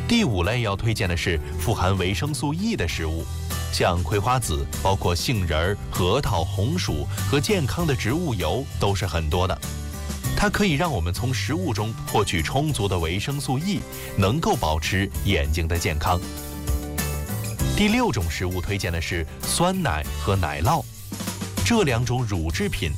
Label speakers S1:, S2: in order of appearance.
S1: 第5类要推荐的是富含维生素 E 的食物，像葵花籽，包括杏仁、核桃、红薯和健康的植物油都是很多的。它可以让我们从食物中获取充足的维生素 E， 能够保持眼睛的健康。第6种食物推荐的是酸奶和奶酪，这2种乳制品